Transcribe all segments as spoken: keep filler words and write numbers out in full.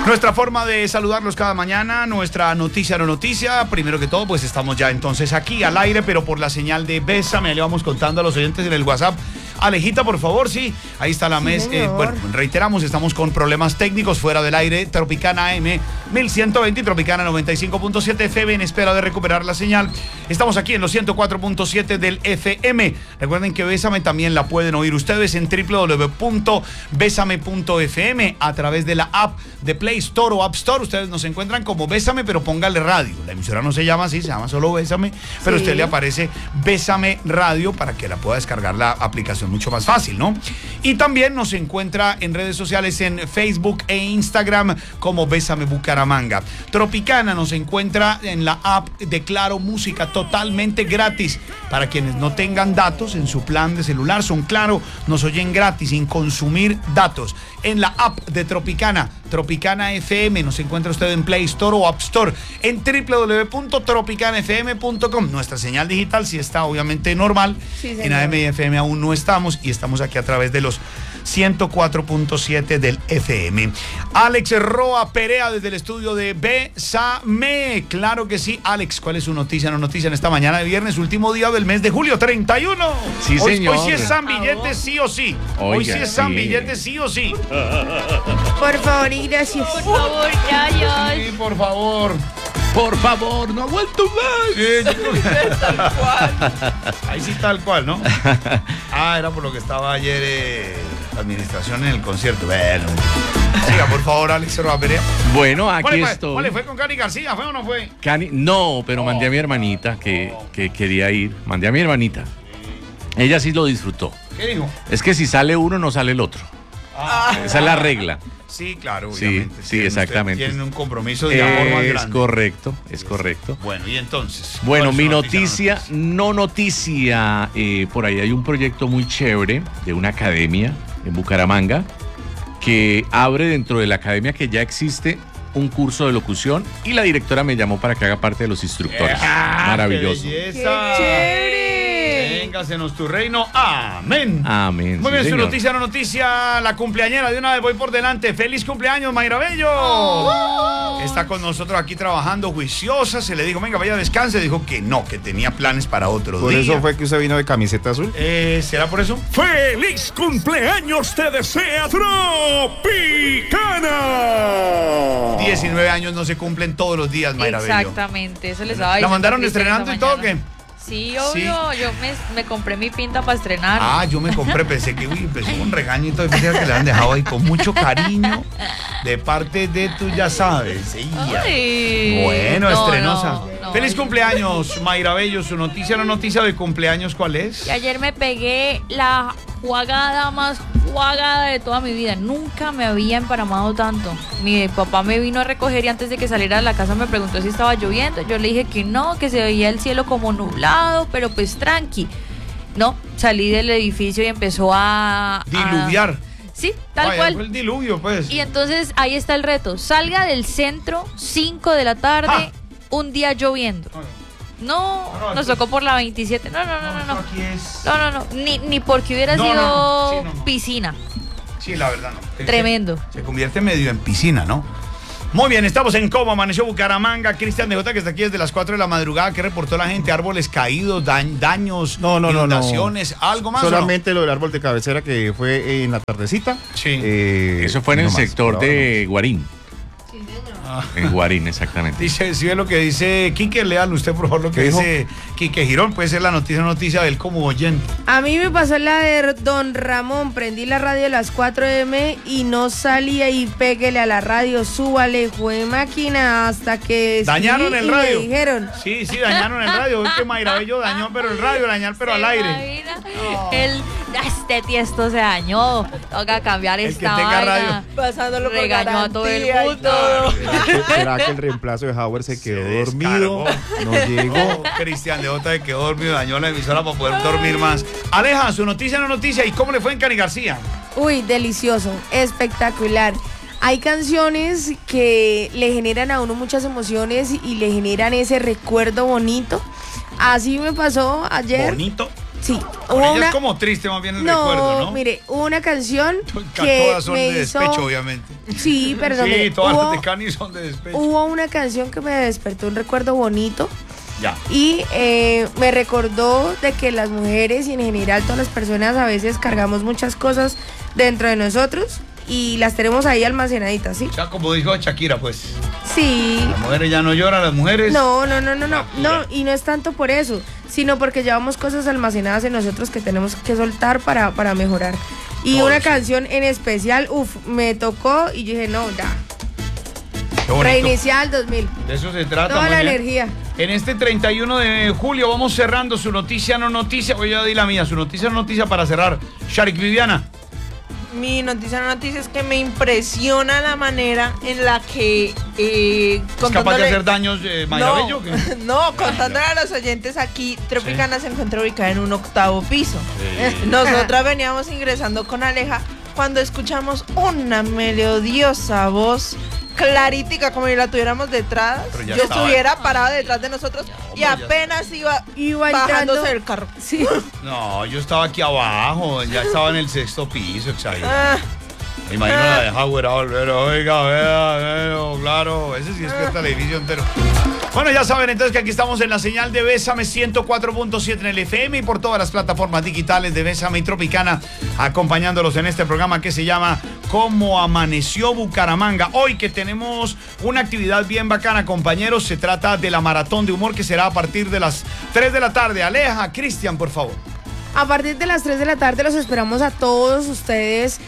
Nuestra forma de saludarlos cada mañana, nuestra noticia no noticia. Primero que todo, pues estamos ya entonces aquí al aire, pero por la señal de Bésame, le vamos contando a los oyentes en el WhatsApp. Alejita, por favor, sí, ahí está la Sí, mesa. Eh, bueno, reiteramos, estamos con problemas técnicos fuera del aire. Tropicana A M mil ciento veinte y Tropicana noventa y cinco punto siete F M en espera de recuperar la señal. Estamos aquí en los ciento cuatro punto siete del F M. Recuerden que Bésame también la pueden oír ustedes en w w w punto bésame punto f m a través de la app de Play Store o App Store. Ustedes nos encuentran como Bésame, pero póngale radio. La emisora no se llama así, se llama solo Bésame, pero a Sí. usted le aparece Bésame Radio para que la pueda descargar la aplicación mucho más fácil, ¿no? Y también nos encuentra en redes sociales en Facebook e Instagram como Bésame Bucaramanga. Tropicana nos encuentra en la app de Claro Música totalmente gratis. Para quienes no tengan datos en su plan de celular, son Claro, nos oyen gratis sin consumir datos. En la app de Tropicana, Tropicana F M, nos encuentra usted en Play Store o App Store, en w w w punto tropicana f m punto com. Nuestra señal digital sí está obviamente normal. Sí, en A M y F M aún no estamos y estamos aquí a través de los ciento cuatro punto siete del F M. Alex Roa Perea desde el estudio de Bésame. Claro que sí. Alex, ¿cuál es su noticia, no noticia en esta mañana de viernes, último día del mes de julio, treinta y uno? Sí, hoy, señor. Hoy sí es San Billete sí o sí. hoy Oiga, sí es San sí. Billete sí o sí. Por favor y gracias. Por favor, ya, Sí, por favor. Por favor, no ha vuelto más. Sí, yo creo que- tal cual. Ahí sí tal cual, ¿no? Ah, era por lo que estaba ayer eh, la administración en el concierto. Bueno. Siga, por favor, Alex Roa Perea. Bueno, ¿Cuál aquí le fue? estoy. ¿Cuál le fue con Cani García? ¿Fue o no fue? Cani- no, pero mandé a mi hermanita que, que quería ir. Mandé a mi hermanita. Ella sí lo disfrutó. ¿Qué dijo? Es que si sale uno, no sale el otro. Esa es la regla. Sí, claro, Sí, obviamente. sí, Tienen- exactamente. Tienen un compromiso de amor más Es grande. correcto, es correcto. Bueno, y entonces. Bueno, ¿cuál es mi su noticia, no noticia, eh, por ahí hay un proyecto muy chévere de una academia en Bucaramanga que abre dentro de la academia que ya existe un curso de locución y la directora me llamó para que haga parte de los instructores. ¡Ah, Maravilloso. qué ¡Qué belleza! chévere! Véngasenos tu reino. Amén. Amén. Muy sí, bien, su señor. noticia, no noticia, la cumpleañera de una vez voy por delante. ¡Feliz cumpleaños, Mayra Bello! Oh. Está con nosotros aquí trabajando juiciosa. Se le dijo, venga, vaya, descanse. Dijo que no, que tenía planes para otro Por día. eso fue que usted vino de camiseta azul. Eh, ¿será por eso? ¡Feliz cumpleaños te desea Tropicana! diecinueve años no se cumplen todos los días, Mayra Bello. Exactamente, eso les estaba ¿La diciendo mandaron Cristian estrenando esta y todo o mañana. qué? Sí, obvio, yo me, me compré mi pinta para estrenar. Ah, yo me compré, pensé que uy, empezó con regañito y pensé que le han dejado ahí con mucho cariño de parte de tú ya sabes. Sí, ya. Ay, Bueno, no, estrenosa. no, no. Feliz cumpleaños, Mayra Bello. Su noticia, la noticia de cumpleaños, ¿cuál es? Y ayer me pegué la jugada más jugada de toda mi vida. Nunca me había emparamado tanto. Mi papá me vino a recoger y antes de que saliera de la casa me preguntó si estaba lloviendo. Yo le dije que no, que se veía el cielo como nublado, pero pues tranqui. No, salí del edificio y empezó a... a- Diluviar. Sí, tal Vaya, cual. Fue el diluvio, pues. Y entonces ahí está el reto. Salga del centro, cinco de la tarde, Ah. un día lloviendo. No, No, no, nos esto- tocó por la veintisiete. No, no, no, no, no. esto aquí es- No, no, no. Ni, ni porque hubiera No, sido no, no. Sí, no, no. piscina. Sí, la verdad, no. Se- Tremendo. Se, se convierte medio en piscina, ¿no? Muy bien, estamos en Cómo Amaneció Bucaramanga. Cristian de Jota, que está aquí desde las cuatro de la madrugada. ¿Qué reportó la gente? Árboles caídos, da- daños, No, no, no, no. inundaciones, algo más. ¿o no? Solamente lo del árbol de cabecera que fue en la tardecita. Sí. Eh, Eso fue en no el más, sector por ahora de Guarín. Ah. En Guarín, exactamente. Dice, si ve lo que dice Quique, lean usted por favor lo que ¿Qué dijo? dice Quique Girón, puede ser la noticia, noticia de él como oyente. A mí me pasó la de Don Ramón. Prendí la radio a las cuatro eme y no salía y péguele a la radio, súbale, fue máquina hasta que... Dañaron sí, el y radio. Me dijeron. Sí, sí, dañaron el radio. Es que Mayra Bello dañó, pero el radio, dañar, pero al ¿Se aire. imagina? El, este tiesto se dañó. Toca cambiar El esta que tenga vaina. radio. Pasándolo por Regañó a todo el garantía y mundo. todo. ¿Será que el reemplazo de Howard se quedó Se dormido? descargó. No llegó. No, Cristian de Jota se quedó dormido, dañó la emisora para poder dormir más. Aleja, su noticia no noticia. ¿Y cómo le fue en Cani García? Uy, delicioso, espectacular. Hay canciones que le generan a uno muchas emociones y le generan ese recuerdo bonito. Así me pasó ayer. Bonito. Sí, Con hubo ella una... es como triste más bien el no, recuerdo, ¿no? mire, hubo una canción que Todas son me de hizo... despecho, obviamente. Sí, perdón. Sí, mire, todas hubo, las de Cani son de despecho. hubo una canción que me despertó un recuerdo bonito Ya. y eh, me recordó de que las mujeres y en general todas las personas a veces cargamos muchas cosas dentro de nosotros y las tenemos ahí almacenaditas, ¿sí? O sea, como dijo Shakira, pues. Sí. Las mujeres ya no lloran, las mujeres. No, no, no, no, no, no, Factura. y no es tanto por eso, sino porque llevamos cosas almacenadas en nosotros que tenemos que soltar para, para mejorar. Y Todo una eso. canción en especial, uff, me tocó y yo dije, no, ya, Qué bonito. reiniciar el dos mil. De eso se trata. Toda muy la bien. energía. En este treinta y uno de julio vamos cerrando su noticia, no noticia. Voy a decir la mía, su noticia, no noticia para cerrar. Sharik Viviana. Mi noticia no noticia es que me impresiona la manera en la que eh, ¿Es capaz de hacer daños, eh, Mayra no, Bello? ¿Qué? no, contándole a los oyentes aquí, Tropicana se encuentra ubicada en un octavo piso. Nosotras veníamos ingresando con Aleja cuando escuchamos una melodiosa voz clarítica, como si la tuviéramos detrás. Pero ya Yo estaba- estuviera parado detrás de nosotros y hombre, ya apenas iba, Iba bajándose entrando- del carro. Sí. No, yo estaba aquí abajo, ya estaba en el sexto piso, exagerado. Ah, Me imagino la de Howard a volver, oiga, vea, vea, claro, ese sí despierta el edificio entero. Bueno, ya saben entonces que aquí estamos en la señal de Bésame ciento cuatro punto siete en el F M y por todas las plataformas digitales de Bésame y Tropicana, acompañándolos en este programa que se llama Cómo Amaneció Bucaramanga. Hoy que tenemos una actividad bien bacana, compañeros, se trata de la maratón de humor que será a partir de las tres de la tarde. Aleja, Cristian, por favor. A partir de las tres de la tarde los esperamos a todos ustedes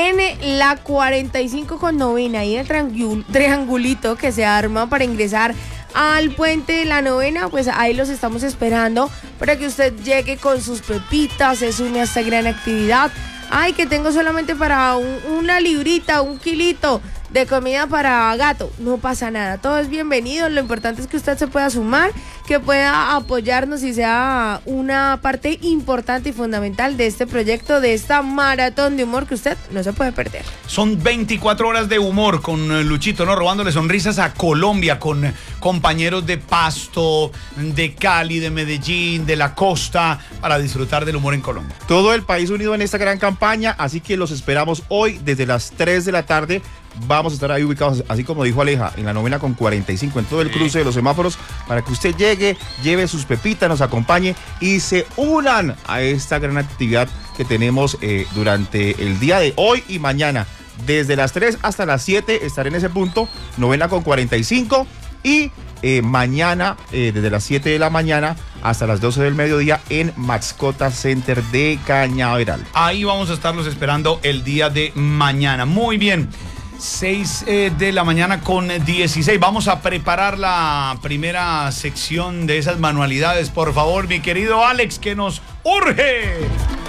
en la cuarenta y cinco con novena y el triangul- triangulito que se arma para ingresar al puente de la novena, pues ahí los estamos esperando para que usted llegue con sus pepitas, se sume a esta gran actividad. Ay, que tengo solamente para un- una librita, un kilito de comida para gato. No pasa nada, todo es bienvenido. Lo importante es que usted se pueda sumar, que pueda apoyarnos y sea una parte importante y fundamental de este proyecto, de esta maratón de humor que usted no se puede perder. Son veinticuatro horas de humor con eh, Luchito, ¿no? Robándole sonrisas a Colombia con eh, compañeros de Pasto, de Cali, de Medellín, de la costa, para disfrutar del humor en Colombia. Todo el país unido en esta gran campaña, así que los esperamos hoy desde las tres de la tarde. Vamos a estar ahí ubicados, así como dijo Aleja, en la novena con cuarenta y cinco, en todo el cruce de los semáforos, para que usted llegue, lleve sus pepitas, nos acompañe y se unan a esta gran actividad que tenemos eh, durante el día de hoy y mañana. Desde las tres hasta las siete estaré en ese punto, novena con cuarenta y cinco, y eh, mañana eh, desde las siete de la mañana hasta las doce del mediodía en Mascota Center de Cañaveral. Ahí vamos a estarlos esperando el día de mañana. Muy bien. seis eh, de la mañana con dieciséis. Vamos a preparar la primera sección de esas manualidades. Por favor, mi querido Alex, que nos urge.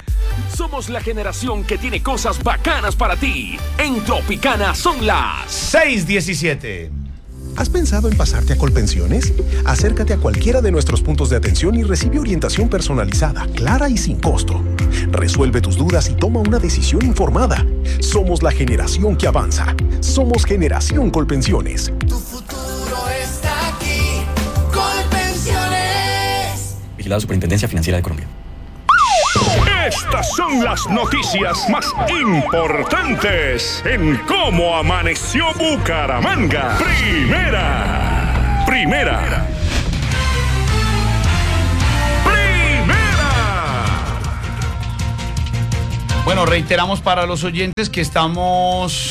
Somos la generación que tiene cosas bacanas para ti. En Tropicana son las seis diecisiete. ¿Has pensado en pasarte a Colpensiones? Acércate a cualquiera de nuestros puntos de atención y recibe orientación personalizada, clara y sin costo. Resuelve tus dudas y toma una decisión informada. Somos la generación que avanza. Somos Generación Colpensiones. Tu futuro está aquí. Colpensiones. Vigilado Superintendencia Financiera de Colombia. Estas son las noticias más importantes en Cómo Amaneció Bucaramanga. Primera. Primera. Bueno, reiteramos para los oyentes que estamos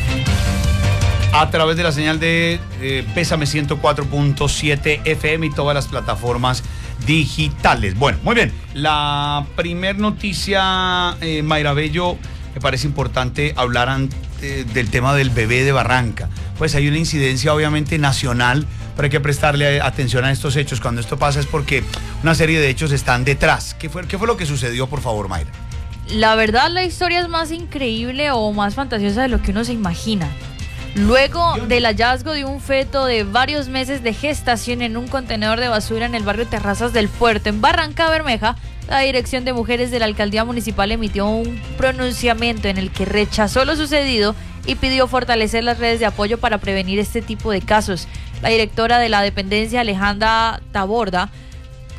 a través de la señal de eh, Pésame ciento cuatro punto siete F M y todas las plataformas digitales. Bueno, muy bien. La primer noticia, eh, Mayra Bello, me parece importante hablar ante, del tema del bebé de Barranca. Pues hay una incidencia obviamente nacional, pero hay que prestarle atención a estos hechos. Cuando esto pasa es porque una serie de hechos están detrás. ¿Qué fue, qué fue lo que sucedió, por favor, Mayra? La verdad, la historia es más increíble o más fantasiosa de lo que uno se imagina. Luego del hallazgo de un feto de varios meses de gestación en un contenedor de basura en el barrio Terrazas del Puerto, en Barranca Bermeja, la Dirección de Mujeres de la Alcaldía Municipal emitió un pronunciamiento en el que rechazó lo sucedido y pidió fortalecer las redes de apoyo para prevenir este tipo de casos. La directora de la dependencia, Alejandra Taborda,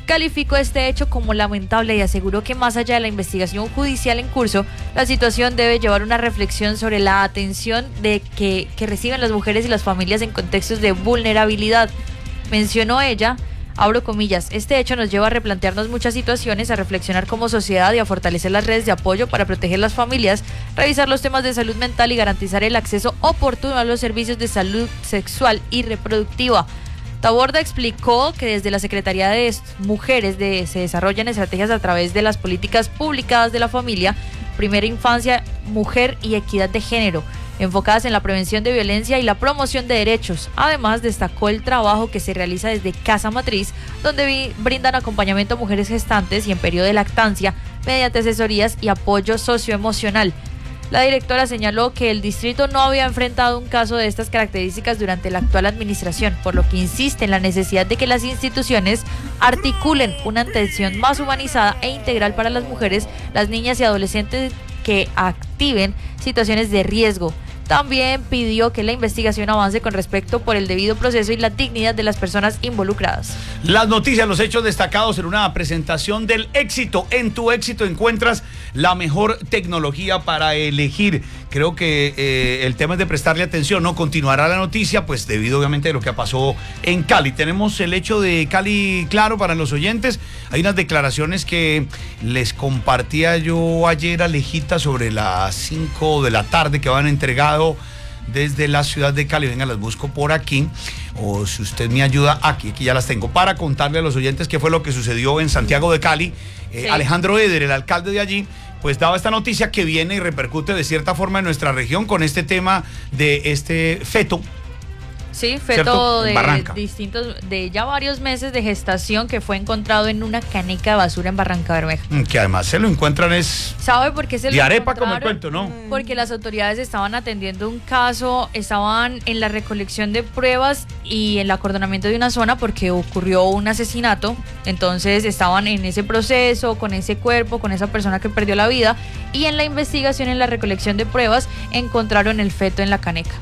calificó este hecho como lamentable y aseguró que más allá de la investigación judicial en curso, la situación debe llevar una reflexión sobre la atención de que, que reciben las mujeres y las familias en contextos de vulnerabilidad. Mencionó ella, abro comillas, este hecho nos lleva a replantearnos muchas situaciones, a reflexionar como sociedad y a fortalecer las redes de apoyo para proteger las familias, revisar los temas de salud mental y garantizar el acceso oportuno a los servicios de salud sexual y reproductiva. Taborda explicó que desde la Secretaría de Mujeres de, se desarrollan estrategias a través de las políticas públicas de la familia, primera infancia, mujer y equidad de género, enfocadas en la prevención de violencia y la promoción de derechos. Además, destacó el trabajo que se realiza desde Casa Matriz, donde vi, brindan acompañamiento a mujeres gestantes y en periodo de lactancia mediante asesorías y apoyo socioemocional. La directora señaló que el distrito no había enfrentado un caso de estas características durante la actual administración, por lo que insiste en la necesidad de que las instituciones articulen una atención más humanizada e integral para las mujeres, las niñas y adolescentes que activen situaciones de riesgo. También pidió que la investigación avance con respecto por el debido proceso y la dignidad de las personas involucradas. Las noticias, los hechos destacados en una presentación del éxito. En tu éxito encuentras la mejor tecnología para elegir. Creo que eh, el tema es de prestarle atención, ¿no? Continuará la noticia, pues debido obviamente a lo que pasó en Cali. Tenemos el hecho de Cali claro para los oyentes. Hay unas declaraciones que les compartía yo ayer, Alejita, sobre las cinco de la tarde que van entregado desde la ciudad de Cali. Venga, las busco por aquí, o si usted me ayuda, aquí, aquí ya las tengo, para contarle a los oyentes qué fue lo que sucedió en Santiago de Cali. Eh, sí. Alejandro Eder, el alcalde de allí, pues daba esta noticia que viene y repercute de cierta forma en nuestra región con este tema de este feto. Sí, feto de Barranca. distintos, de ya varios meses de gestación que fue encontrado en una caneca de basura en Barranca Bermeja. Que además se lo encuentran es... ¿Sabe por qué se lo de arepa como el cuento, ¿no? Porque las autoridades estaban atendiendo un caso, estaban en la recolección de pruebas y en el acordonamiento de una zona porque ocurrió un asesinato. Entonces estaban en ese proceso, con ese cuerpo, con esa persona que perdió la vida, y en la investigación, en la recolección de pruebas, encontraron el feto en la caneca.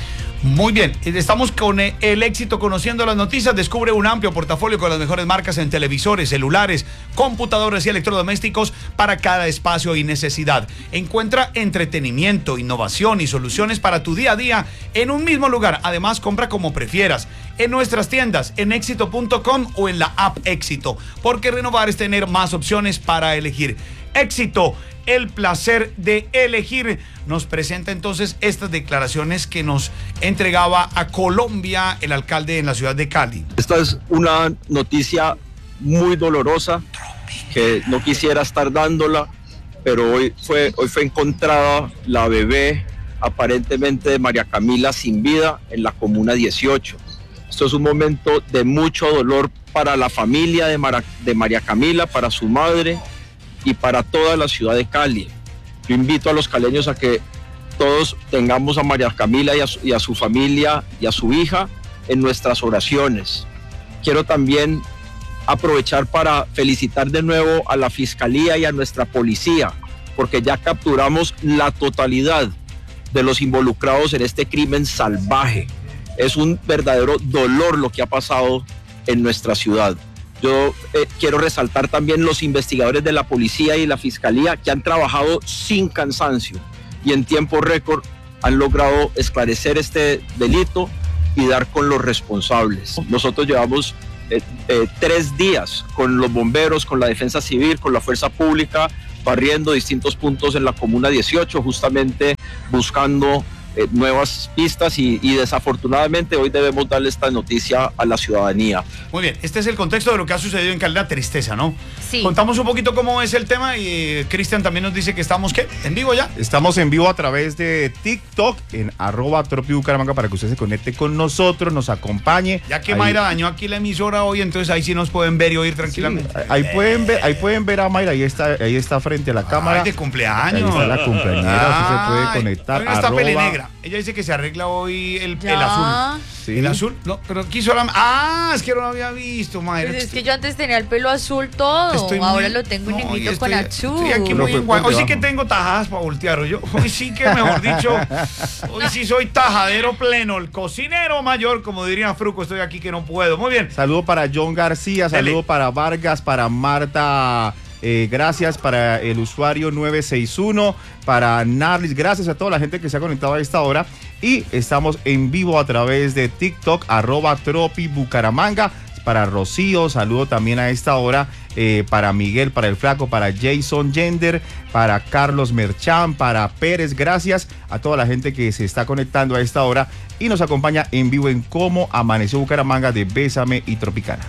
Muy bien, estamos con el éxito conociendo las noticias. Descubre un amplio portafolio con las mejores marcas en televisores, celulares, computadores y electrodomésticos para cada espacio y necesidad. Encuentra entretenimiento, innovación y soluciones para tu día a día en un mismo lugar. Además, compra como prefieras en nuestras tiendas, en éxito punto com o en la app Éxito, porque renovar es tener más opciones para elegir. Éxito, el placer de elegir. Nos presenta entonces estas declaraciones que nos entregaba a Colombia el alcalde en la ciudad de Cali. Esta es una noticia muy dolorosa que no quisiera estar dándola, pero hoy fue, hoy fue encontrada la bebé aparentemente de María Camila sin vida en la comuna dieciocho. Esto es un momento de mucho dolor para la familia de, Mara, de María Camila, para su madre y para toda la ciudad de Cali. Yo invito a los caleños a que todos tengamos a María Camila y a su, y a su familia y a su hija en nuestras oraciones. Quiero también aprovechar para felicitar de nuevo a la Fiscalía y a nuestra policía, porque ya capturamos la totalidad de los involucrados en este crimen salvaje. Es un verdadero dolor lo que ha pasado en nuestra ciudad. Yo eh, quiero resaltar también los investigadores de la policía y la fiscalía que han trabajado sin cansancio y en tiempo récord han logrado esclarecer este delito y dar con los responsables. Nosotros llevamos eh, eh, tres días con los bomberos, con la defensa civil, con la fuerza pública, barriendo distintos puntos en la comuna dieciocho, justamente buscando Eh, nuevas pistas y, y desafortunadamente hoy debemos darle esta noticia a la ciudadanía. Muy bien, este es el contexto de lo que ha sucedido en Cali, la tristeza, ¿no? Sí. Contamos un poquito cómo es el tema y eh, Cristian también nos dice que estamos, ¿qué? ¿En vivo ya? Estamos en vivo a través de TikTok en arroba Tropi Bucaramanga para que usted se conecte con nosotros, nos acompañe. Ya que ahí, Mayra dañó aquí la emisora hoy, entonces ahí sí nos pueden ver y oír tranquilamente. Sí, ahí, pueden ver, ahí pueden ver a Mayra, ahí está, ahí está frente a la cámara. Ay, de cumpleaños. Ahí está la cumpleañera, usted se puede conectar. Está pele negra. negra. Ella dice que se arregla hoy el, Ya. el azul. Sí. El azul, no, pero quiso la... Ah, es que no lo había visto, Mayra. Pues es que yo antes tenía el pelo azul todo, Estoy muy- ahora lo tengo no, negrito y con estoy- azul. Estoy aquí Pero muy fue enguay- por Hoy sí que debajo. tengo tajadas para voltear. Yo, hoy sí que, mejor dicho, hoy sí soy tajadero pleno. El cocinero mayor, como diría Fruco, estoy aquí que no puedo. Muy bien. Saludo para John García, saludo Dele. para Vargas, para Marta, eh, gracias, para el usuario nueve seis uno, para Narlis, gracias a toda la gente que se ha conectado a esta hora. Y estamos en vivo a través de TikTok, arroba Tropi Bucaramanga. Para Rocío, saludo también a esta hora, eh, para Miguel, para el Flaco, para Jason Gender, para Carlos Merchán, para Pérez, gracias a toda la gente que se está conectando a esta hora y nos acompaña en vivo en Cómo Amaneció Bucaramanga de Bésame y Tropicana.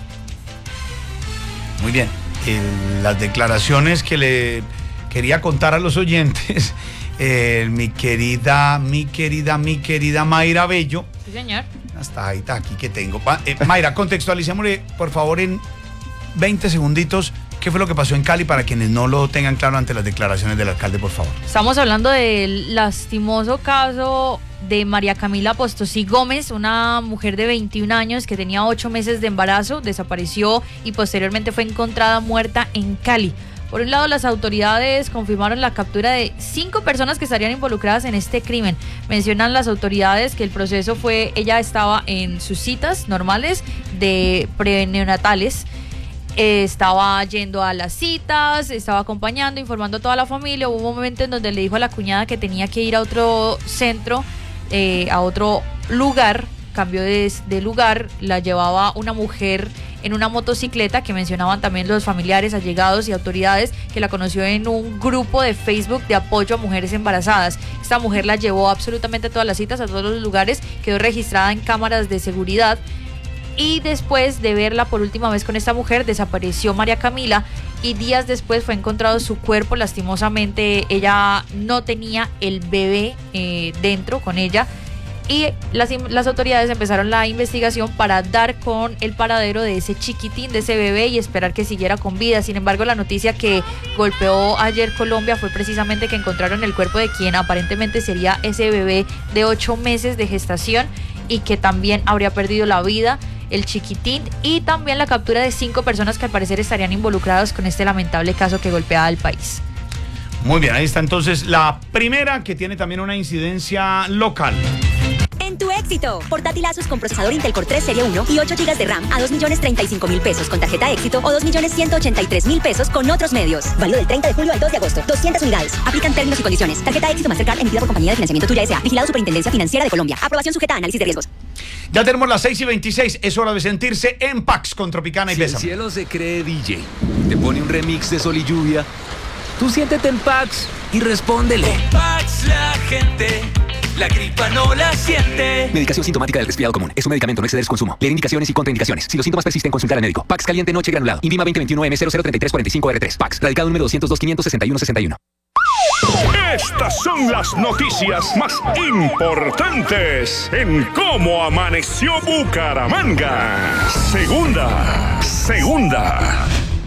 Muy bien. El- las declaraciones que le quería contar a los oyentes, eh, mi querida, mi querida, mi querida Mayra Bello. Sí, señor. Hasta ahí está aquí que tengo. Va, eh, Mayra, contextualicémosle, por favor, en veinte segunditos, ¿qué fue lo que pasó en Cali para quienes no lo tengan claro ante las declaraciones del alcalde, por favor? Estamos hablando del lastimoso caso de María Camila Postosí Gómez, una mujer de veintiún años que tenía ocho meses de embarazo, desapareció y posteriormente fue encontrada muerta en Cali. Por un lado, las autoridades confirmaron la captura de cinco personas que estarían involucradas en este crimen. Mencionan las autoridades que el proceso fue, ella estaba en sus citas normales de preneonatales. Eh, estaba yendo a las citas, estaba acompañando, informando a toda la familia. Hubo un momento en donde le dijo a la cuñada que tenía que ir a otro centro, eh, a otro lugar, cambió de, de lugar, la llevaba una mujer en una motocicleta, que mencionaban también los familiares, allegados y autoridades, que la conoció en un grupo de Facebook de apoyo a mujeres embarazadas. Esta mujer la llevó absolutamente a todas las citas, a todos los lugares, quedó registrada en cámaras de seguridad. Y después de verla por última vez con esta mujer, desapareció María Camila y días después fue encontrado su cuerpo. Lastimosamente ella no tenía el bebé eh, dentro con ella y las, las autoridades empezaron la investigación para dar con el paradero de ese chiquitín, de ese bebé, y esperar que siguiera con vida. Sin embargo, la noticia que golpeó ayer Colombia fue precisamente que encontraron el cuerpo de quien aparentemente sería ese bebé de ocho meses de gestación y que también habría perdido la vida, el chiquitín, y también la captura de cinco personas que al parecer estarían involucradas con este lamentable caso que golpea al país. Muy bien, ahí está entonces la primera, que tiene también una incidencia local. En tu éxito, portátil Asus con procesador Intel Core tres Serie uno y ocho gigas de RAM a dos millones treinta y cinco mil pesos con tarjeta éxito o dos millones ciento ochenta y tres mil pesos con otros medios. Válido del treinta de julio al dos de agosto. doscientas unidades. Aplican términos y condiciones. Tarjeta éxito Mastercard emitida por Compañía de Financiamiento Tuya S A. Vigilado Superintendencia Financiera de Colombia. Aprobación sujeta a análisis de riesgos. Ya tenemos las seis y veintiséis. Es hora de sentirse en Pax con Tropicana y Si el Bésame. cielo se cree D J, te pone un remix de Sol y Lluvia, tú siéntete en Pax y respóndele. Con Pax la gente, la gripa no la siente. Medicación sintomática del resfriado común. Es un medicamento, no exceder su consumo. Leer indicaciones y contraindicaciones. Si los síntomas persisten, consultar al médico. Pax caliente noche granulado. Invima veinte veintiuno M cero cero treinta y tres cuarenta y cinco R tres. Pax. Radicado número doscientos dos quinientos sesenta y uno sesenta y uno. Estas son las noticias más importantes en Cómo Amaneció Bucaramanga. Segunda, segunda.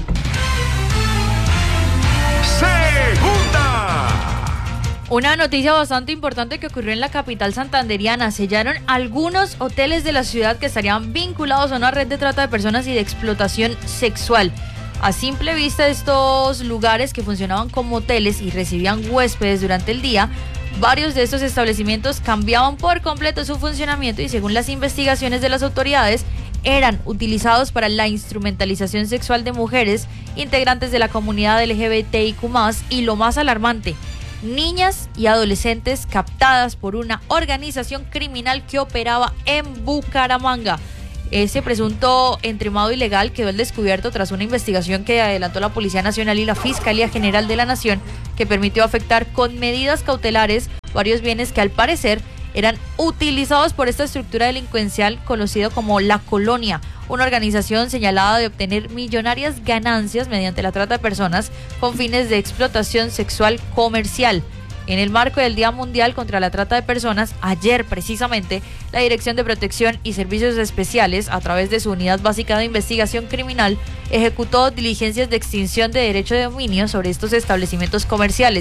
Segunda. Una noticia bastante importante que ocurrió en la capital santanderiana. Sellaron algunos hoteles de la ciudad que estarían vinculados a una red de trata de personas y de explotación sexual. A simple vista, estos lugares que funcionaban como hoteles y recibían huéspedes durante el día, varios de estos establecimientos cambiaban por completo su funcionamiento y, según las investigaciones de las autoridades, eran utilizados para la instrumentalización sexual de mujeres integrantes de la comunidad L G B T I Q más, y lo más alarmante, niñas y adolescentes captadas por una organización criminal que operaba en Bucaramanga. Ese presunto entramado ilegal quedó al descubierto tras una investigación que adelantó la Policía Nacional y la Fiscalía General de la Nación, que permitió afectar con medidas cautelares varios bienes que al parecer eran utilizados por esta estructura delincuencial conocido como La Colonia, una organización señalada de obtener millonarias ganancias mediante la trata de personas con fines de explotación sexual comercial. En el marco del Día Mundial contra la Trata de Personas, ayer precisamente, la Dirección de Protección y Servicios Especiales, a través de su Unidad Básica de Investigación Criminal, ejecutó diligencias de extinción de derecho de dominio sobre estos establecimientos comerciales.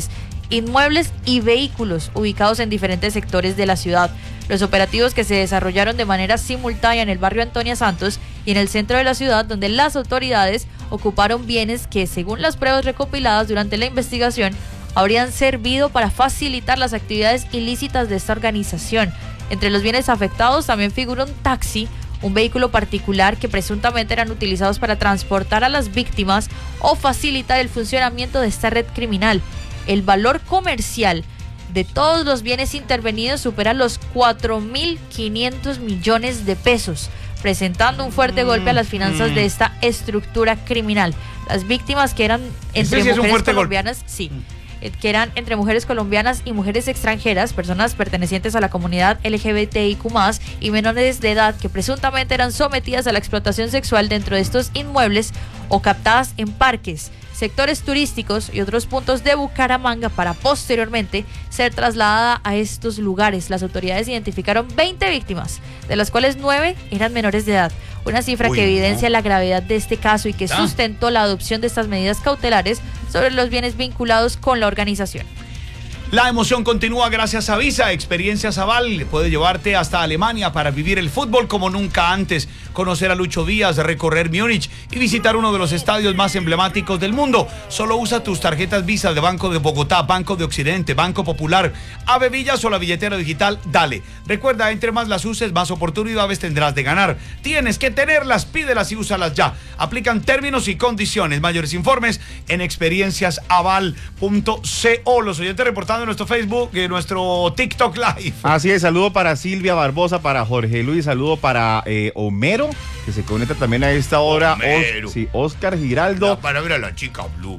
inmuebles y vehículos ubicados en diferentes sectores de la ciudad. Los operativos que se desarrollaron de manera simultánea en el barrio Antonia Santos y en el centro de la ciudad, donde las autoridades ocuparon bienes que, según las pruebas recopiladas durante la investigación, habrían servido para facilitar las actividades ilícitas de esta organización. Entre los bienes afectados también figura un taxi, un vehículo particular que presuntamente eran utilizados para transportar a las víctimas o facilitar el funcionamiento de esta red criminal. El valor comercial de todos los bienes intervenidos supera los cuatro mil quinientos millones de pesos, presentando un fuerte golpe a las finanzas mm. de esta estructura criminal. Las víctimas, que eran entre sí es un mujeres fuerte colombianas, golpe. sí, eh, que eran entre mujeres colombianas y mujeres extranjeras, personas pertenecientes a la comunidad L G B T I Q más, y menores de edad que presuntamente eran sometidas a la explotación sexual dentro de estos inmuebles o captadas en parques, sectores turísticos y otros puntos de Bucaramanga para posteriormente ser trasladada a estos lugares. Las autoridades identificaron veinte víctimas, de las cuales nueve eran menores de edad, una cifra Uy, que evidencia no. la gravedad de este caso y que ¿Ah? sustentó la adopción de estas medidas cautelares sobre los bienes vinculados con la organización. La emoción continúa gracias a Visa. Experiencias Aval puede llevarte hasta Alemania para vivir el fútbol como nunca antes, conocer a Lucho Díaz, recorrer Múnich y visitar uno de los estadios más emblemáticos del mundo. Solo usa tus tarjetas Visa de Banco de Bogotá, Banco de Occidente, Banco Popular, Ave Villas o la billetera digital Dale. Recuerda, entre más las uses, más oportunidades tendrás de ganar. Tienes que tenerlas, pídelas y úsalas ya. Aplican términos y condiciones. Mayores informes en experiencias aval punto co. Los oyentes reportando en nuestro Facebook y en nuestro TikTok Live. Así es, saludo para Silvia Barbosa, para Jorge Luis, saludo para eh, Homero, que se conecta también a esta hora. Homero. Os, sí, Oscar Giraldo. La palabra la chica Blue.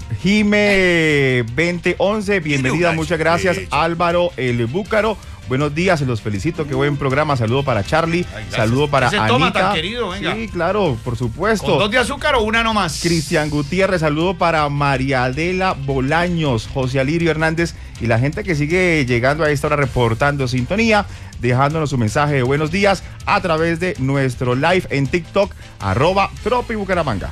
Jime veinte once, bienvenida, Quiero muchas una gracias. estrella. Álvaro El Búcaro, buenos días, se los felicito, qué buen programa. Saludo para Charlie, Ay, gracias. saludo para Ese Anita. toma tan querido, venga. Sí, claro, por supuesto. ¿Con dos de azúcar o una nomás? Cristian Gutiérrez, saludo para María Adela Bolaños, José Alirio Hernández y la gente que sigue llegando a esta hora reportando sintonía, dejándonos su mensaje de buenos días a través de nuestro live en TikTok, arroba Tropi Bucaramanga.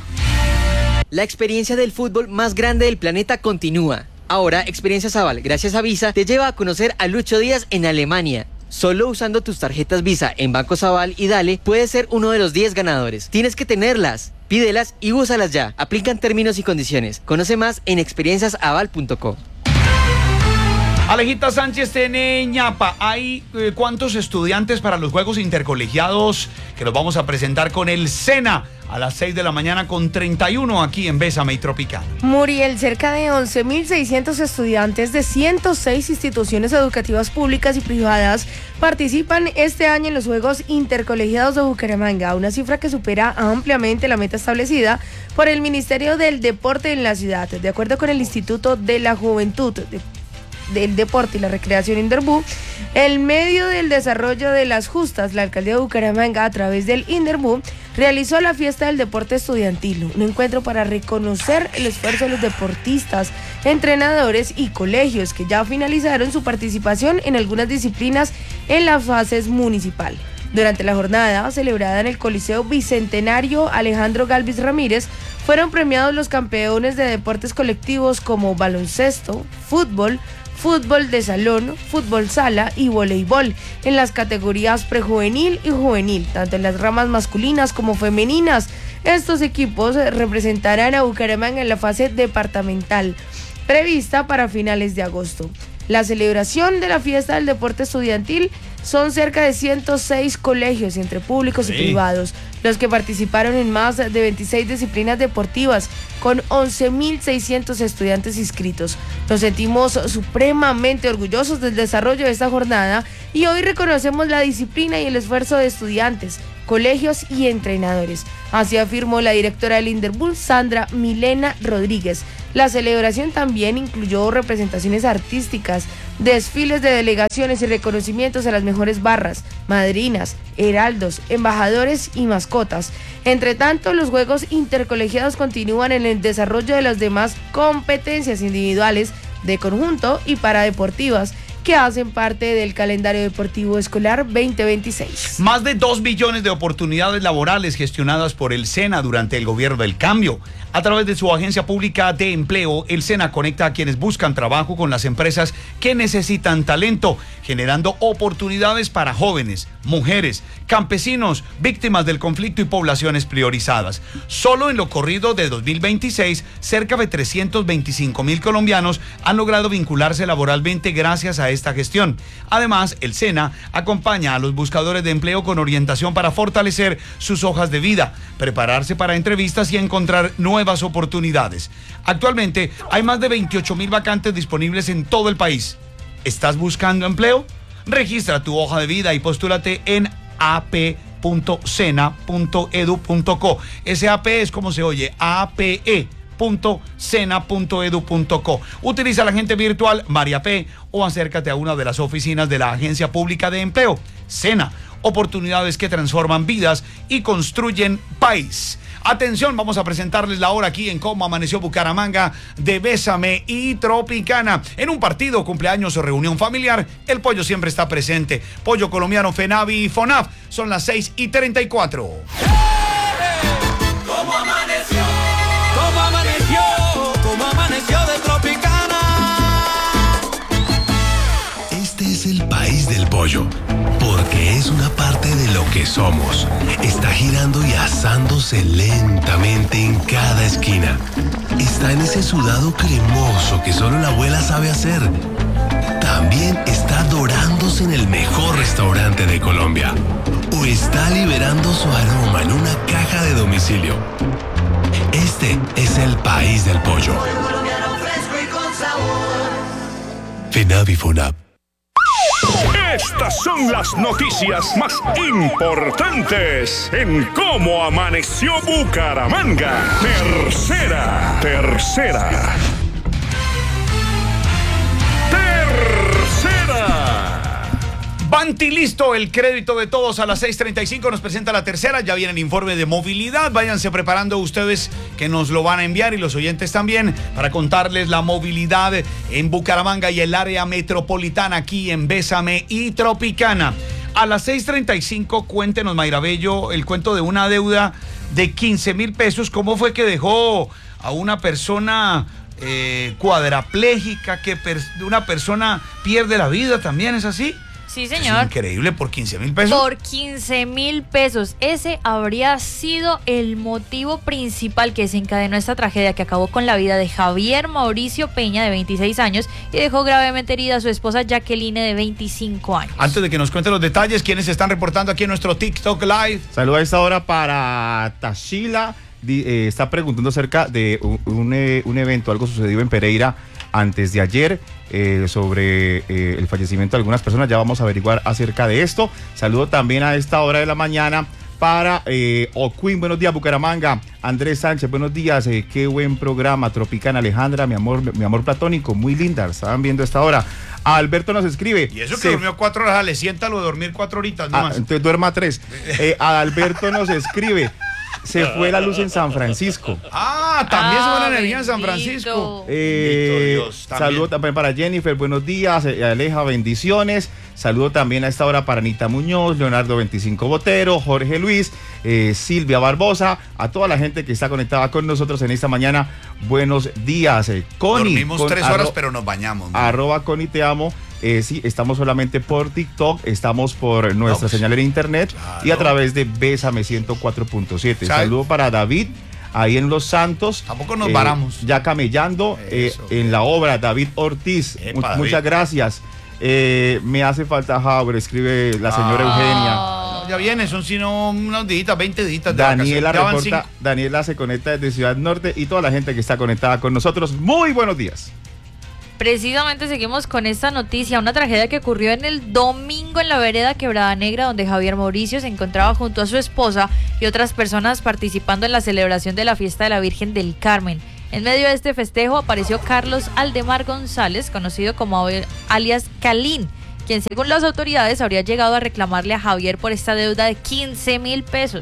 La experiencia del fútbol más grande del planeta continúa. Ahora, Experiencias Aval, gracias a Visa, te lleva a conocer a Lucho Díaz en Alemania. Solo usando tus tarjetas Visa en Bancos Aval y Dale, puedes ser uno de los diez ganadores. Tienes que tenerlas, pídelas y úsalas ya. Aplican términos y condiciones. Conoce más en experiencias aval punto co. Alejita Sánchez tiene ñapa. ¿Hay eh, cuántos estudiantes para los Juegos Intercolegiados que los vamos a presentar con el SENA a las seis de la mañana con treinta y uno aquí en Bésame y Tropicana? Muriel, cerca de once mil seiscientos estudiantes de ciento seis instituciones educativas públicas y privadas participan este año en los Juegos Intercolegiados de Bucaramanga, una cifra que supera ampliamente la meta establecida por el Ministerio del Deporte en la ciudad. De acuerdo con el Instituto de la Juventud de del Deporte y la Recreación Inderbú, en medio del desarrollo de las justas, la alcaldía de Bucaramanga, a través del Inderbú, realizó la fiesta del deporte estudiantil, un encuentro para reconocer el esfuerzo de los deportistas, entrenadores y colegios que ya finalizaron su participación en algunas disciplinas en las fases municipal. Durante la jornada, celebrada en el Coliseo Bicentenario Alejandro Galvis Ramírez, fueron premiados los campeones de deportes colectivos como baloncesto, fútbol, fútbol de salón, fútbol sala y voleibol en las categorías prejuvenil y juvenil, tanto en las ramas masculinas como femeninas. Estos equipos representarán a Bucaramanga en la fase departamental, prevista para finales de agosto. La celebración de la fiesta del deporte estudiantil son cerca de ciento seis colegios entre públicos sí. y privados, los que participaron en más de veintiséis disciplinas deportivas con once mil seiscientos estudiantes inscritos. Nos sentimos supremamente orgullosos del desarrollo de esta jornada y hoy reconocemos la disciplina y el esfuerzo de estudiantes, colegios y entrenadores. Así afirmó la directora del Inderbú, Sandra Milena Rodríguez. La celebración también incluyó representaciones artísticas, desfiles de delegaciones y reconocimientos a las mejores barras, madrinas, heraldos, embajadores y mascotas. Entre tanto, los Juegos Intercolegiados continúan en el desarrollo de las demás competencias individuales, de conjunto y paradeportivas, que hacen parte del calendario deportivo escolar veinte veintiséis. Más de dos billones de oportunidades laborales gestionadas por el SENA durante el gobierno del cambio. A través de su agencia pública de empleo, el SENA conecta a quienes buscan trabajo con las empresas que necesitan talento, generando oportunidades para jóvenes, mujeres, campesinos, víctimas del conflicto y poblaciones priorizadas. Solo en lo corrido de dos mil veintiséis, cerca de trescientos veinticinco mil colombianos han logrado vincularse laboralmente gracias a esta gestión. Además, el SENA acompaña a los buscadores de empleo con orientación para fortalecer sus hojas de vida, prepararse para entrevistas y encontrar nuevas oportunidades. Actualmente hay más de veintiocho mil vacantes disponibles en todo el país. ¿Estás buscando empleo? Registra tu hoja de vida y postúlate en a p punto sena punto edu punto co. Ese A P es como se oye, A P E punto sena punto edu punto co. Utiliza la agente virtual María P o acércate a una de las oficinas de la Agencia Pública de Empleo. SENA, oportunidades que transforman vidas y construyen país. Atención, vamos a presentarles la hora aquí en Cómo Amaneció Bucaramanga de Bésame y Tropicana. En un partido, cumpleaños o reunión familiar, el pollo siempre está presente. Pollo colombiano, FENAVI y FONAF. Son las seis y treinta y cuatro. ¿Cómo amaneció? ¿Cómo amaneció? ¿Cómo amaneció de Tropicana? Este es el país del pollo, porque es una parte de lo que somos. Está girando y asándose lentamente en cada esquina. Está en ese sudado cremoso que solo la abuela sabe hacer. También está dorándose en el mejor restaurante de Colombia. O está liberando su aroma en una caja de domicilio. Este es el país del pollo. FENAVI FONAP. Estas son las noticias más importantes en Cómo Amaneció Bucaramanga. Tercera, tercera. Tercera. Banti listo, el crédito de todos a las seis treinta y cinco nos presenta la tercera. Ya viene el informe de movilidad. Váyanse preparando ustedes que nos lo van a enviar y los oyentes también para contarles la movilidad en Bucaramanga y el área metropolitana aquí en Bésame y Tropicana. A las seis treinta y cinco, cuéntenos, Mayra Bello, el cuento de una deuda de quince mil pesos. ¿Cómo fue que dejó a una persona eh, cuadraplégica, que per- una persona pierde la vida también? ¿Es así? Sí, señor. Es increíble, por quince mil pesos. Por quince mil pesos. Ese habría sido el motivo principal que desencadenó esta tragedia que acabó con la vida de Javier Mauricio Peña, de veintiséis años, y dejó gravemente herida a su esposa Jacqueline, de veinticinco años. Antes de que nos cuente los detalles, ¿quiénes se están reportando aquí en nuestro TikTok Live? Saludos a esta hora para Tashila. Di, eh, está preguntando acerca de un, un, eh, un evento, algo sucedido en Pereira antes de ayer, eh, sobre eh, el fallecimiento de algunas personas. Ya vamos a averiguar acerca de esto. Saludo también a esta hora de la mañana para eh, Oquín, buenos días Bucaramanga. Andrés Sánchez, buenos días, eh, qué buen programa. Tropicana, Alejandra, mi amor, mi amor platónico, muy linda, estaban viendo a esta hora. A Alberto nos escribe. Y eso que se... durmió cuatro horas, le siéntalo de dormir cuatro horitas nomás. Ah, entonces duerma tres. Eh, a Alberto nos escribe. Se fue la luz en San Francisco. Ah, también Ah, se fue la energía en San bendito. Francisco. Eh, Dios, también. saludo también para Jennifer, buenos días. eh, Aleja, bendiciones. Saludo también a esta hora para Anita Muñoz, Leonardo veinticinco Botero, Jorge Luis, eh, Silvia Barbosa, a toda la gente que está conectada con nosotros en esta mañana. Buenos días. Eh, Connie. Dormimos con tres horas, arro- pero nos bañamos, ¿no? Arroba Connie, te amo. Eh, sí, estamos solamente por TikTok, estamos por nuestra No, señal en internet claro. y a través de Bésame ciento cuatro punto siete. ¿Sabe? Saludo para David, ahí en Los Santos. Tampoco nos eh, varamos. Ya camellando eh, Eso. en la obra, David Ortiz. Epa, Mu- David. Muchas gracias. Eh, me hace falta Javier, escribe la señora Eugenia. No, ya viene, son sino unos días, veinte días de Daniela vacaciones. Ya van reporta, cinco. Daniela se conecta desde Ciudad Norte y toda la gente que está conectada con nosotros. Muy buenos días. Precisamente seguimos con esta noticia, una tragedia que ocurrió en el domingo en la vereda Quebrada Negra, donde Javier Mauricio se encontraba junto a su esposa y otras personas participando en la celebración de la fiesta de la Virgen del Carmen. En medio de este festejo apareció Carlos Aldemar González, conocido como alias Calín, quien según las autoridades habría llegado a reclamarle a Javier por esta deuda de quince mil pesos.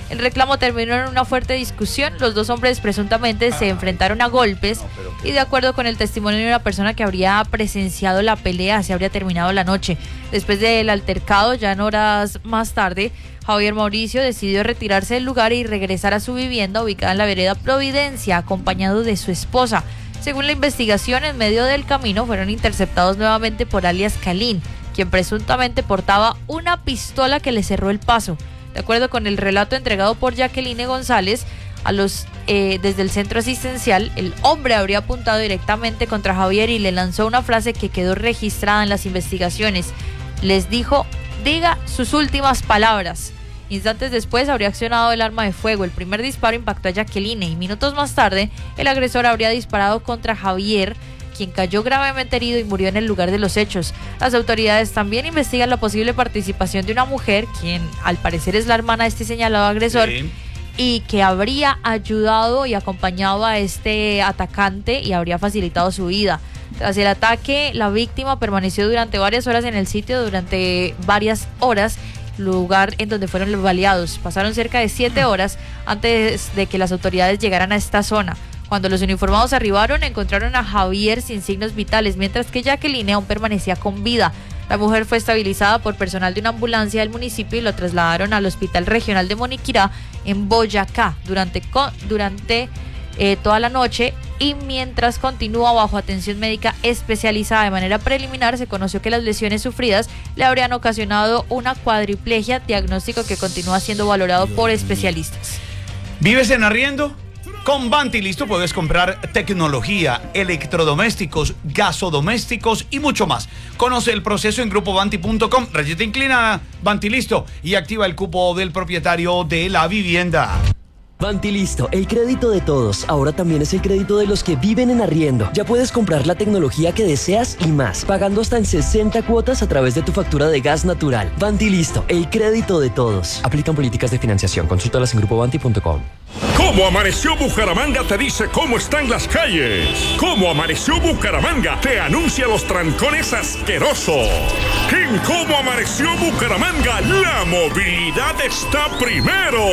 El reclamo terminó en una fuerte discusión. Los dos hombres presuntamente se enfrentaron a golpes y de acuerdo con el testimonio de una persona que habría presenciado la pelea, se habría terminado la noche. Después del altercado, ya en horas más tarde, Javier Mauricio decidió retirarse del lugar y regresar a su vivienda ubicada en la vereda Providencia, acompañado de su esposa. Según la investigación, en medio del camino fueron interceptados nuevamente por alias Calín, quien presuntamente portaba una pistola que le cerró el paso. De acuerdo con el relato entregado por Jacqueline González, a los eh, desde el centro asistencial, el hombre habría apuntado directamente contra Javier y le lanzó una frase que quedó registrada en las investigaciones. Les dijo, diga sus últimas palabras. Instantes después habría accionado el arma de fuego. El primer disparo impactó a Jacqueline y minutos más tarde el agresor habría disparado contra Javier, quien cayó gravemente herido y murió en el lugar de los hechos. Las autoridades también investigan la posible participación de una mujer, quien al parecer es la hermana de este señalado agresor, sí, y que habría ayudado y acompañado a este atacante y habría facilitado su vida. Tras el ataque, la víctima permaneció durante varias horas en el sitio, durante varias horas, lugar en donde fueron baleados. Pasaron cerca de siete horas antes de que las autoridades llegaran a esta zona. Cuando los uniformados arribaron, encontraron a Javier sin signos vitales, mientras que Jacqueline aún permanecía con vida. La mujer fue estabilizada por personal de una ambulancia del municipio y lo trasladaron al Hospital Regional de Moniquirá en Boyacá durante, durante eh, toda la noche, y mientras continúa bajo atención médica especializada. De manera preliminar se conoció que las lesiones sufridas le habrían ocasionado una cuadriplegia, diagnóstico que continúa siendo valorado por especialistas. ¿Vives en arriendo? Con Vantilisto puedes comprar tecnología, electrodomésticos, gasodomésticos y mucho más. Conoce el proceso en grupo vanti punto com, rayeta inclinada, Vantilisto, y activa el cupo del propietario de la vivienda. Vantilisto, el crédito de todos. Ahora también es el crédito de los que viven en arriendo. Ya puedes comprar la tecnología que deseas y más, pagando hasta en sesenta cuotas a través de tu factura de gas natural. Vantilisto, el crédito de todos. Aplican políticas de financiación. Consúltalas en grupo vanti punto com. ¿Cómo amaneció Bucaramanga? Te dice cómo están las calles. ¿Cómo amaneció Bucaramanga? Te anuncia los trancones asquerosos. En ¿Cómo amaneció Bucaramanga? La movilidad está primero.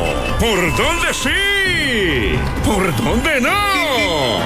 ¿Por dónde sí? ¿Por dónde no?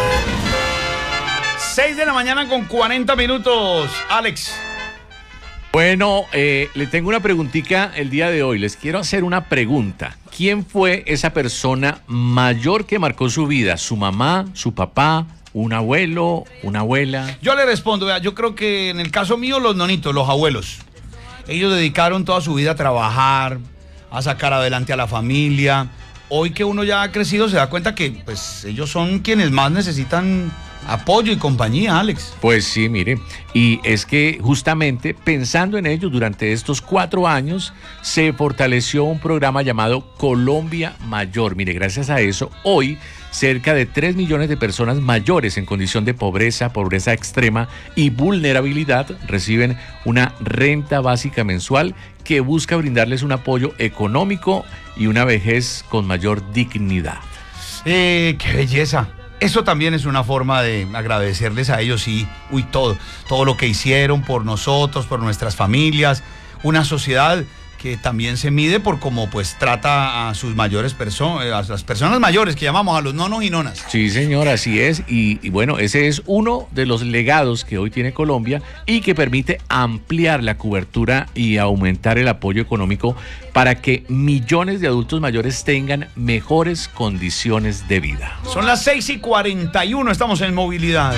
seis de la mañana con cuarenta minutos. Alex. Bueno, eh, le tengo una preguntita el día de hoy. Les quiero hacer una pregunta. ¿Quién fue esa persona mayor que marcó su vida? ¿Su mamá, su papá, un abuelo, una abuela? Yo le respondo, vea, yo creo que en el caso mío los nonitos, los abuelos. Ellos dedicaron toda su vida a trabajar, a sacar adelante a la familia. Hoy que uno ya ha crecido se da cuenta que pues ellos son quienes más necesitan apoyo y compañía, Alex. Pues sí, mire, y es que justamente pensando en ellos durante estos cuatro años se fortaleció un programa llamado Colombia Mayor. Mire, gracias a eso, hoy cerca de tres millones de personas mayores en condición de pobreza, pobreza extrema y vulnerabilidad reciben una renta básica mensual que busca brindarles un apoyo económico y una vejez con mayor dignidad. Eh, ¡Qué belleza! Eso también es una forma de agradecerles a ellos, y uy, todo, todo lo que hicieron por nosotros, por nuestras familias, una sociedad que también se mide por cómo pues trata a sus mayores personas, a las personas mayores que llamamos a los nonos y nonas. Sí, señor, así es, y, y bueno, ese es uno de los legados que hoy tiene Colombia y que permite ampliar la cobertura y aumentar el apoyo económico para que millones de adultos mayores tengan mejores condiciones de vida. Son las seis y cuarenta y uno, estamos en movilidad.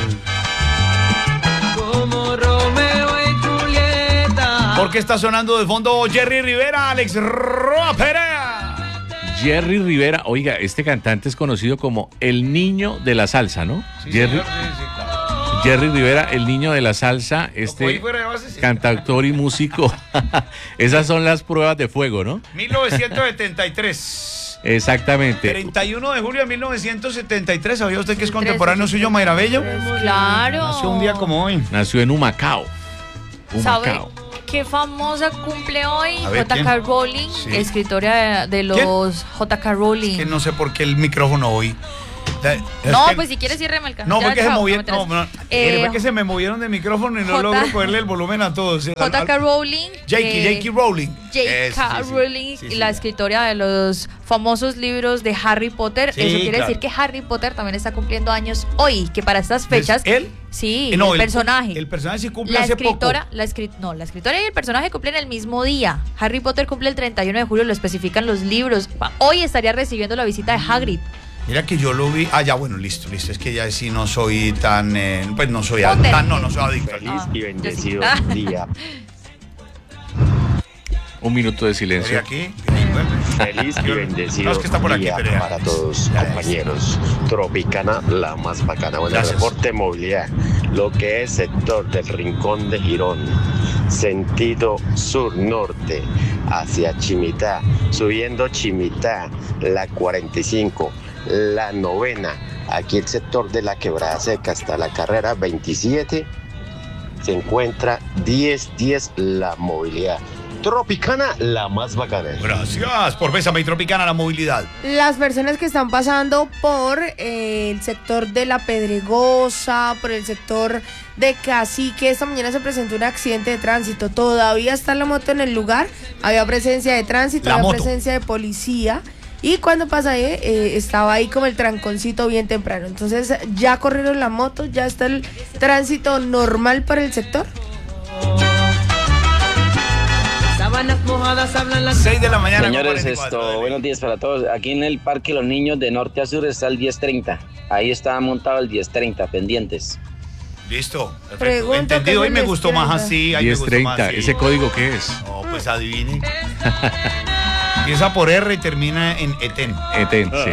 Como Romeo y Julieta. Porque está sonando de fondo Jerry Rivera, Alex Roa Perea. Jerry Rivera, oiga, este cantante es conocido como el niño de la salsa, ¿no? Sí, Jerry, señor, sí, sí, claro. Jerry Rivera, el niño de la salsa, este cantautor y músico. Esas son las pruebas de fuego, ¿no? mil novecientos setenta y tres. Exactamente. treinta y uno de julio de mil novecientos setenta y tres. ¿Sabía usted que es contemporáneo suyo, Mayra Bello? Claro. Nació un día como hoy. Nació en Humacao. ¿Sabe Humacao. qué famosa cumple hoy? A ver, J K. Rowling, Sí. escritora de, de los J K. Rowling. Que no sé por qué el micrófono hoy. No, que, pues si quieres ciérreme el canal. No, Ya, porque se chao, movieron. no, No, no, eh, fue que se me movieron de micrófono y no J- logro ponerle el volumen a todos. J K. Rowling. J K. eh, J K. Rowling. J K. Sí, sí, sí. Rowling, Sí, sí, la ya. escritora de los famosos libros de Harry Potter. Sí, Eso quiere claro. decir que Harry Potter también está cumpliendo años hoy, que para estas fechas. ¿Él? Sí, Eh, no, el, el- personaje. el personaje sí cumple la hace escritora, poco. La escri- no, la escritora y el personaje cumplen el mismo día. Harry Potter cumple el treinta y uno de julio, lo especifican los libros. Hoy estaría recibiendo la visita de Hagrid. Mira que yo lo vi. Ah, ya, bueno, listo, listo. Es que ya sí no soy tan. Eh, pues no soy Potter. tan. No, no soy adicto. Feliz Ah, y yo bendecido sí. día. Un minuto de silencio. Aquí. Feliz y bendecido No, es que está por aquí, día pero ya. para todos, Ya, ya. compañeros. Tropicana, la más bacana. Bueno, Gracias. reporte de movilidad. Lo que es sector del Rincón de Girón, sentido sur-norte, hacia Chimitá, subiendo Chimitá, la cuarenta y cinco, la novena. Aquí el sector de la Quebrada Seca hasta la carrera veintisiete se encuentra diez diez la movilidad. Tropicana, la más bacana. Gracias por Bésame y Tropicana la movilidad. Las personas que están pasando por eh, el sector de La Pedregosa, por el sector de Cacique, esta mañana se presentó un accidente de tránsito. Todavía está la moto en el lugar, había presencia de tránsito, La había moto. presencia de policía. Y cuando pasé, eh, estaba ahí como el tranconcito bien temprano. Entonces ya corrieron la moto, ya está el tránsito normal para el sector. Sábanas mojadas hablan las seis de la mañana. Señores, con cuarenta y cuatro, esto, buenos días para todos. Aquí en el Parque Los Niños de norte a sur está el diez treinta. Ahí está montado el diez treinta, pendientes. Listo. Perfecto. Pregunto Entendido. qué Hoy me es el gustó más diez así. ahí me diez gustó más treinta. así. ¿Ese código qué es? No, pues adivine. Empieza por R y termina en Eten. Eten, sí.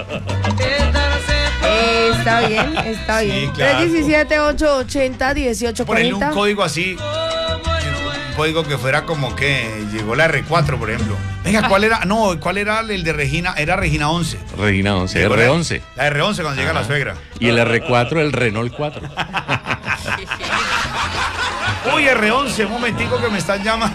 Eh, está bien, está Sí, bien. claro. tres diecisiete, ocho ochenta, dieciocho Ponerle un cuarenta. código así. Un código que fuera como que llegó la R cuatro, por ejemplo. Venga, ¿cuál era? No, ¿cuál era el de Regina? Era Regina once. Regina once, Llegó R la- once. La R once cuando llega Ajá. la suegra. Y el R cuatro, el Renault cuatro. Uy, R once, un momentico que me están llamando.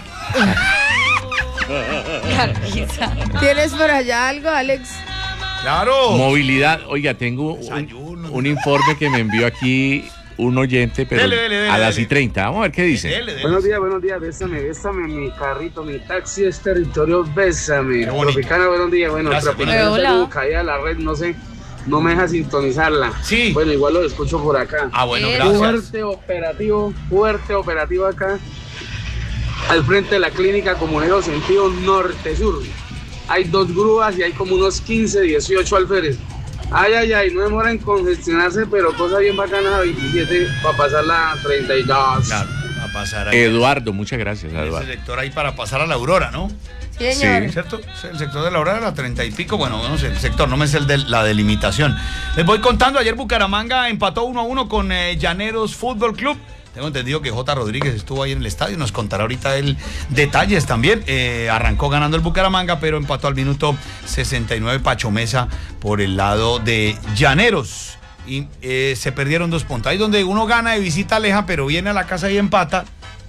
¿Tienes por allá algo, Alex? Claro. Movilidad. Oiga, tengo un, un informe que me envió aquí un oyente, pero Dele, dele, dele, a las dele. y treinta. Vamos a ver qué dice. Buenos días, buenos días, bésame, bésame, mi carrito, mi taxi es territorio, bésame. Tropicana, buenos días, bueno, Gracias, Tropicana, buenos días. saludo, caída de la red, no sé, no me deja sintonizarla. Sí. Bueno, igual lo escucho por acá. Ah, bueno, gracias. Fuerte operativo, fuerte operativo acá, al frente de la clínica Comunero, sentido norte-sur. Hay dos grúas y hay como unos quince, dieciocho alférez. Ay, ay, ay, no demora en congestionarse, pero cosa bien bacana a veintisiete para pasar la treinta y dos. Claro, a pasar ahí. Eduardo, muchas gracias, Ese Eduardo. sector ahí para pasar a la Aurora, ¿no? Sí, señor. ¿Cierto? El sector de la Aurora, la treinta y pico, bueno, no sé, el sector, no me sé el de la delimitación. Les voy contando, ayer Bucaramanga empató uno a uno con eh, Llaneros Fútbol Club. Tengo entendido que J. Rodríguez estuvo ahí en el estadio, nos contará ahorita él detalles también. Eh, arrancó ganando el Bucaramanga, pero empató al minuto sesenta y nueve Pacho Mesa por el lado de Llaneros. Y eh, se perdieron dos puntos. Ahí donde uno gana de visita aleja, pero viene a la casa y empata.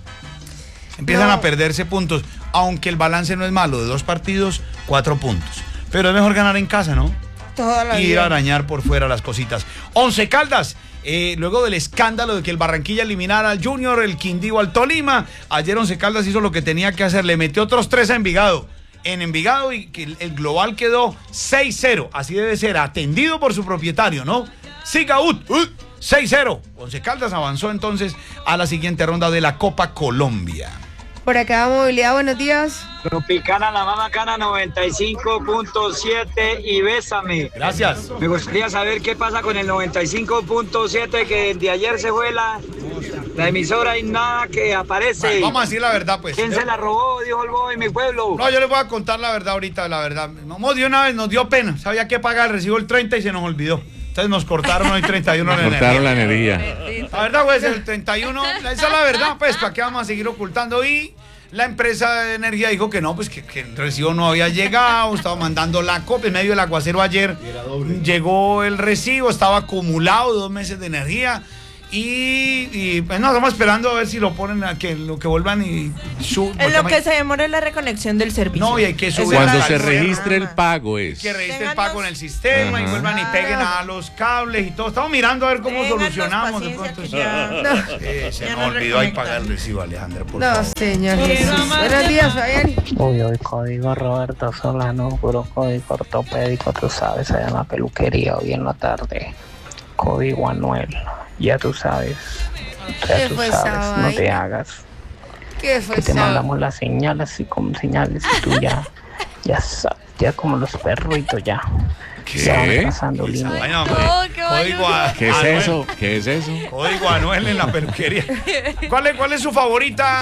Empiezan No. a perderse puntos, aunque el balance no es malo, de dos partidos, cuatro puntos. Pero es mejor ganar en casa, ¿no? Toda la Y ir vida. a arañar por fuera las cositas. Once Caldas, eh, luego del escándalo de que el Barranquilla eliminara al Junior, el Quindío al Tolima, ayer Once Caldas hizo lo que tenía que hacer, le metió otros tres a Envigado. En Envigado y que el, el global quedó seis cero, así debe ser, atendido por su propietario, ¿no? Siga ut, ut, seis cero. Once Caldas avanzó entonces a la siguiente ronda de la Copa Colombia. Por acá, movilidad, buenos días. Tropicana, la más bacana, noventa y cinco punto siete y bésame. Gracias. Me gustaría saber qué pasa con el noventa y cinco punto siete, que de ayer se fue la, la emisora y nada que aparece. Bueno, vamos a decir la verdad, pues. ¿Quién se la robó? Dijo el bobo en mi pueblo. No, yo les voy a contar la verdad ahorita, la verdad. No, de una vez nos dio pena. Sabía que pagar, recibo el treinta y se nos olvidó. Entonces nos cortaron el treinta y uno Nos la cortaron la energía. energía. La verdad, pues, el treinta y uno, esa es la verdad, pues, ¿para qué vamos a seguir ocultando? Y la empresa de energía dijo que no, pues, que, que el recibo no había llegado, estaba mandando la copia en medio del aguacero ayer. Llegó el recibo, estaba acumulado dos meses de energía. Y, y pues no, estamos esperando a ver si lo ponen a que lo que vuelvan y su, En lo que se demora la reconexión del servicio. No, y hay que subir. Cuando se registre el pago es. Que registre el pago en el sistema. Ajá. Y vuelvan y peguen a los cables y todo. Estamos mirando a ver cómo Ténganos solucionamos de pronto. Ya, no. Eh, se me olvidó ahí pagar el recibo, Alejandra, por no, favor. señor Jesús. Buenos días, Fabián. Uy, hoy código Roberto Solano, puro código ortopédico, tú sabes, allá en la peluquería hoy en la tarde. Código Anuel, ya tú sabes. Ya tú sabes, no te hagas. ¿Qué fue que te eso? mandamos las señales así como señales y tú ya, ya sabes, ya como los perritos ya. ¿Qué? Se van pasando línea. Bueno, código a, ¿Qué es Anuel. eso? ¿Qué es eso? Código Anuel en la peluquería. ¿Cuál es, cuál es su favorita?